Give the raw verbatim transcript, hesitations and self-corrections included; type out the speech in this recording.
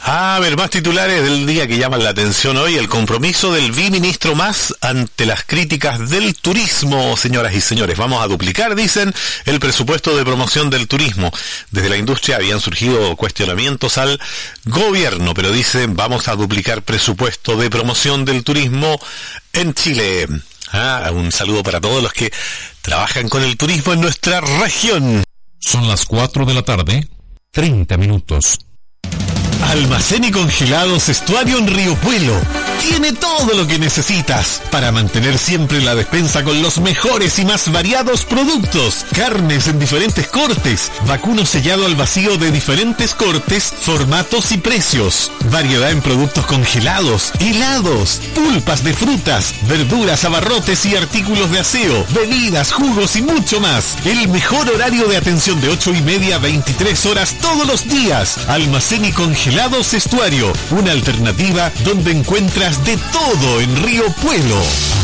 A ver, más titulares del día que llaman la atención hoy. El compromiso del viceministro Mas ante las críticas del turismo, señoras y señores. Vamos a duplicar, dicen, el presupuesto de promoción del turismo. Desde la industria habían surgido cuestionamientos al gobierno, pero dicen, vamos a duplicar presupuesto de promoción del turismo en Chile. Ah, un saludo para todos los que trabajan con el turismo en nuestra región. Son las cuatro de la tarde, treinta minutos. Almacén y congelados Estuario en Río Puelo. Tiene todo lo que necesitas para mantener siempre la despensa con los mejores y más variados productos. Carnes en diferentes cortes, vacuno sellado al vacío de diferentes cortes, formatos y precios. Variedad en productos congelados, helados, pulpas de frutas, verduras, abarrotes y artículos de aseo, bebidas, jugos y mucho más. El mejor horario de atención de ocho y media a veintitrés horas todos los días. Almacén y congelados Estuario, una alternativa donde encuentras de todo en Río Puelo.